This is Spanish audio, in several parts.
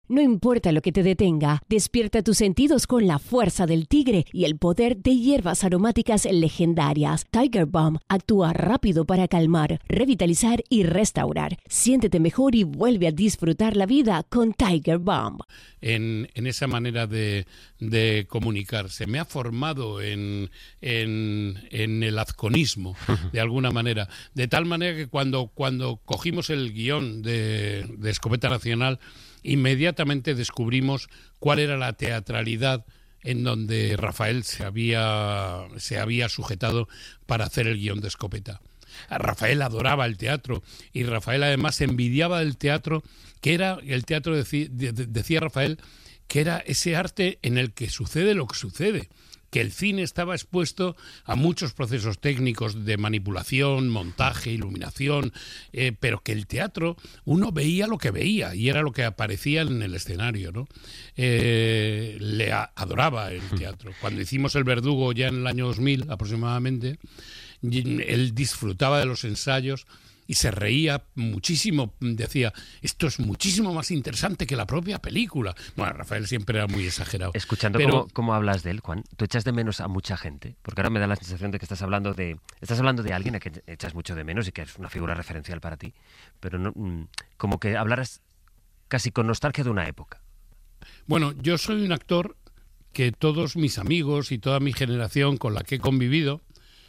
No importa lo que te detenga, despierta tus sentidos con la fuerza del tigre y el poder de hierbas aromáticas legendarias. Tiger Balm actúa rápido para calmar, revitalizar y restaurar. Siéntete mejor y vuelve a disfrutar la vida con Tiger Balm. En esa manera de comunicarse. Me ha formado en el azconismo, de alguna manera. De tal manera que cuando cogimos el guión de Escopeta Nacional, inmediatamente descubrimos cuál era la teatralidad en donde Rafael se había sujetado para hacer el guión de Escopeta. Rafael adoraba el teatro y Rafael además envidiaba el teatro, que era el teatro, decía Rafael, que era ese arte en el que sucede lo que sucede, que el cine estaba expuesto a muchos procesos técnicos de manipulación, montaje, iluminación, pero que el teatro uno veía lo que veía y era lo que aparecía en el escenario, ¿no? Adoraba el teatro. Cuando hicimos El Verdugo ya en el año 2000 aproximadamente, él disfrutaba de los ensayos y se reía muchísimo, decía, esto es muchísimo más interesante que la propia película. Bueno, Rafael siempre era muy exagerado. Escuchando cómo hablas de él, Juan, ¿tú echas de menos a mucha gente? Porque ahora me da la sensación de que estás hablando de alguien a quien echas mucho de menos y que es una figura referencial para ti, pero no, como que hablaras casi con nostalgia de una época. Bueno, yo soy un actor que todos mis amigos y toda mi generación con la que he convivido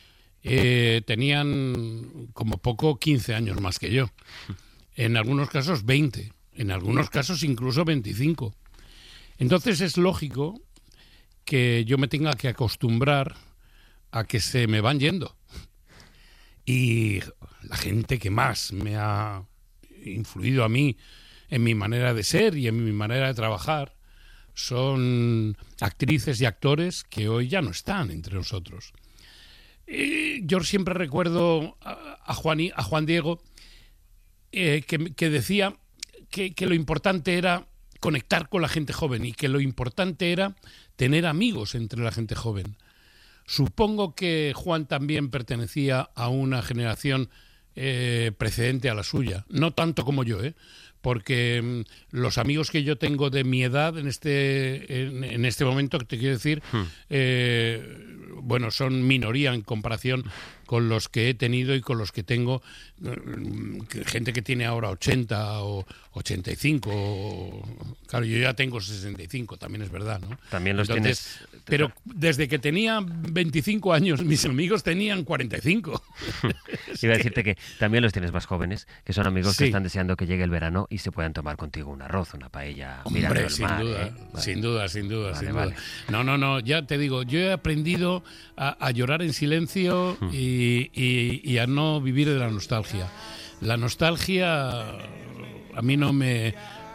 tenían como poco 15 años más que yo. En algunos casos 20, en algunos casos incluso 25. Entonces es lógico que yo me tenga que acostumbrar a que se me van yendo. Y la gente que más me ha influido a mí en mi manera de ser y en mi manera de trabajar son actrices y actores que hoy ya no están entre nosotros. Yo siempre recuerdo a Juan Diego que decía que lo importante era conectar con la gente joven y que lo importante era tener amigos entre la gente joven. Supongo que Juan también pertenecía a una generación precedente a la suya, no tanto como yo, porque los amigos que yo tengo de mi edad en este momento, que te quiero decir, bueno, son minoría en comparación con los que he tenido y con los que tengo, gente que tiene ahora 80 o 85, claro, yo ya tengo 65, también es verdad, ¿no? También los tienes. Pero desde que tenía 25 años, mis amigos tenían 45. Iba a decirte que también los tienes más jóvenes, que son amigos que están deseando que llegue el verano y se puedan tomar contigo un arroz, una paella, mirando el mar. Sin duda. Vale. No, ya te digo, yo he aprendido a llorar en silencio y a no vivir de la nostalgia. La nostalgia a mí no me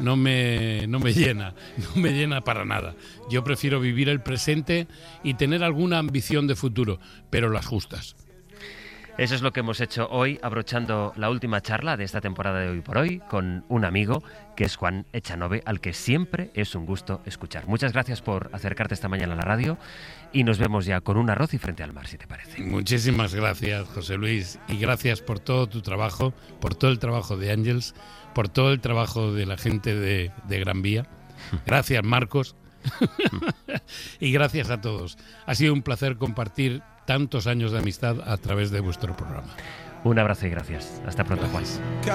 llena para nada. Yo prefiero vivir el presente y tener alguna ambición de futuro, pero las justas. Eso es lo que hemos hecho hoy, abrochando la última charla de esta temporada de Hoy por Hoy con un amigo que es Juan Echanove, al que siempre es un gusto escuchar. Muchas gracias por acercarte esta mañana a la radio y nos vemos ya con un arroz y frente al mar, si te parece. Muchísimas gracias, José Luis, y gracias por todo tu trabajo, por todo el trabajo de Ángels, por todo el trabajo de la gente de Gran Vía. Gracias, Marcos. Y gracias a todos. Ha sido un placer compartir tantos años de amistad a través de vuestro programa. Un abrazo y gracias. Hasta pronto, Juan.